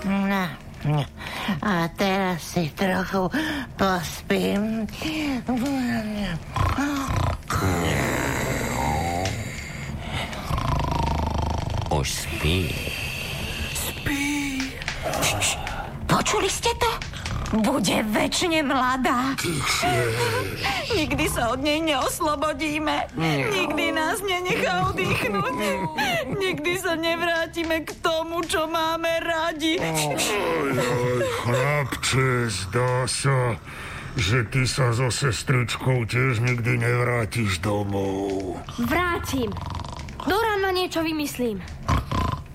No. A teraz si trochu pospím. Už spí. Počuli ste to? Bude večne mladá. Nikdy sa od nej neoslobodíme. Nikdy nás nenechá oddychnúť. Nikdy sa nevrátime k tomu, čo máme radi. Chlapče, zdá sa, že ty sa so sestričkou tiež nikdy nevrátiš domov. Vrátim. Do rána niečo vymyslím.